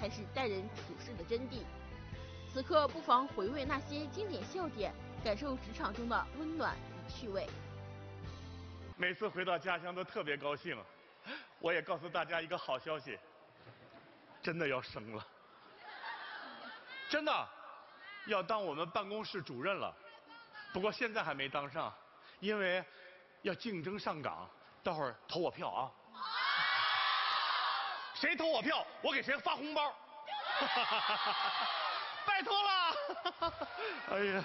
才是待人处事的真谛。此刻不妨回味那些经典笑点，感受职场中的温暖与趣味。 每次回到家乡都特别高兴。我也告诉大家一个好消息，真的要升了，真的要当我们办公室主任了。不过现在还没当上，因为要竞争上岗，待会儿投我票啊！谁投我票，我给谁发红包。拜托了！哎呀，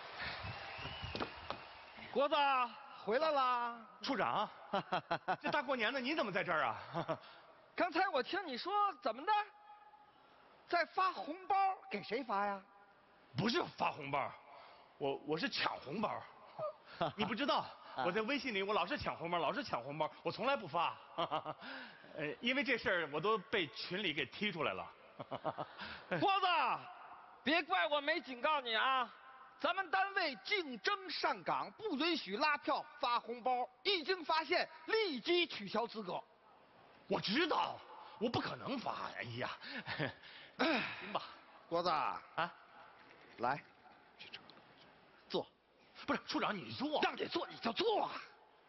国子回来啦！ 处长，这大过年的你怎么在这儿啊？ 刚才我听你说怎么的，在发红包，给谁发呀？ 不是发红包，我是抢红包。你不知道，我在微信里我老是抢红包，老是抢红包，我从来不发。因为这事儿我都被群里给踢出来了。 国子，别怪我没警告你啊！咱们单位竞争上岗，不允许拉票发红包，一经发现立即取消资格。 我知道，我不可能发。哎呀，行吧， 国子啊， 来，坐。 不是处长，你坐。 让你坐你就坐啊。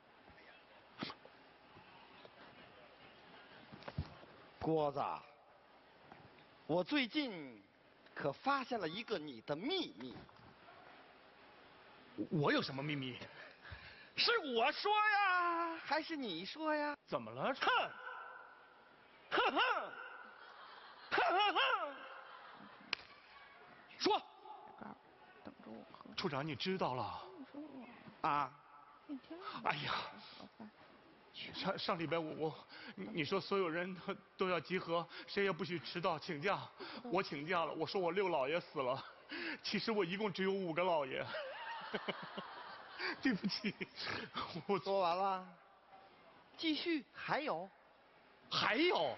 郭子，我最近可发现了一个你的秘密。 我有什么秘密？ 是我说呀，还是你说呀？ 怎么了？ 哼，哼哼，哼哼哼，说。 等着我喝。 处长，你知道了？ 啊？ 哎呀，上礼拜你说所有人都要集合，谁也不许迟到请假，我请假了。我说我6老爷死了，其实我一共只有5个老爷。对不起，我说完了。继续，还有？ 还有？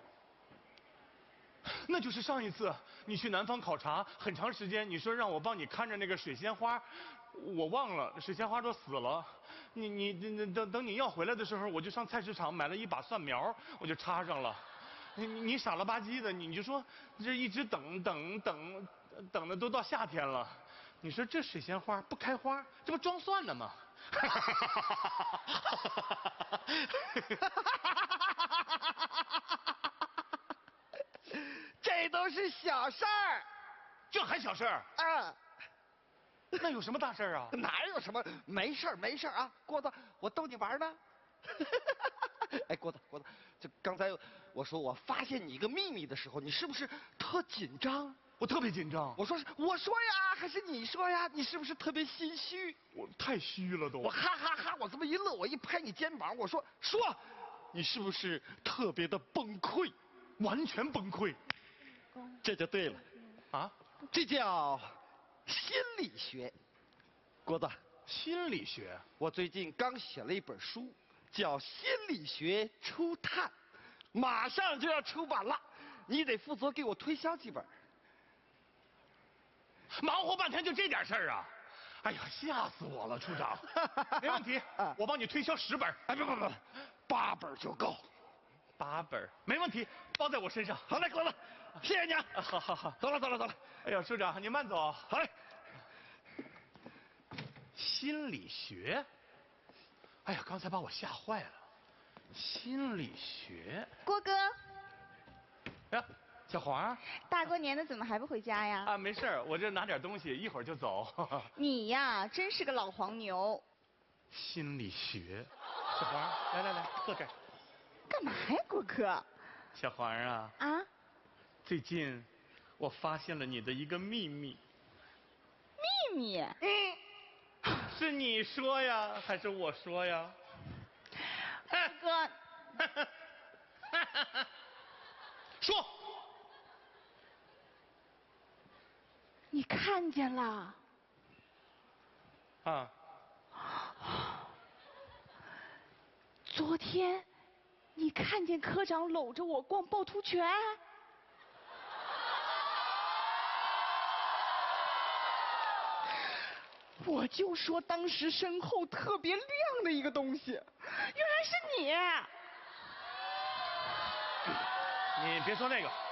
那就是上一次你去南方考察很长时间，你说让我帮你看着那个水仙花，我忘了，水仙花都死了。等你要回来的时候，我就上菜市场买了一把蒜苗，我就插上了。你傻了吧唧的，你就说这一直等的都到夏天了。你说这水仙花不开花，这不装蒜呢吗？ 这都是小事儿， 这还小事儿？ 啊， 那有什么大事儿啊？ 哪有什么？没事儿，没事儿啊，郭子，我逗你玩呢。哎，郭子，就刚才我说我发现你一个秘密的时候，你是不是特紧张？ 我特别紧张。 我说呀，还是你说呀？你是不是特别心虚？ 我太虚了都。 我哈哈哈，我这么一乐，我一拍你肩膀，我说，你是不是特别的崩溃？ 完全崩溃。 这就对了。 啊？ 这叫心理学。郭子， 心理学？ 我最近刚写了一本书，叫《心理学初探》，马上就要出版了，你得负责给我推销几本。 忙活半天就这点事儿啊！哎呀，吓死我了，处长。没问题，我帮你推销10本。 哎，不，8本就够。 8本没问题，包在我身上。 好嘞，郭子，谢谢你啊。 好， 走了。 哎呀，处长你慢走。 好嘞。 心理学？哎呀，刚才把我吓坏了。心理学？ 郭哥。 呀，小黄。 大过年的怎么还不回家呀？ 啊，没事，我这拿点东西，一会儿就走。 你呀，真是个老黄牛。 心理学，小黄，来，坐这儿。 干嘛呀，郭哥？ 小黄啊。 啊？ 最近我发现了你的一个秘密。 秘密？ 是你说呀，还是我说呀？ 哥。 说。 你看见了？ 啊。 昨天你看见科长搂着我逛趵突泉？我就说当时身后特别亮的一个东西，原来是你。 你别说那个。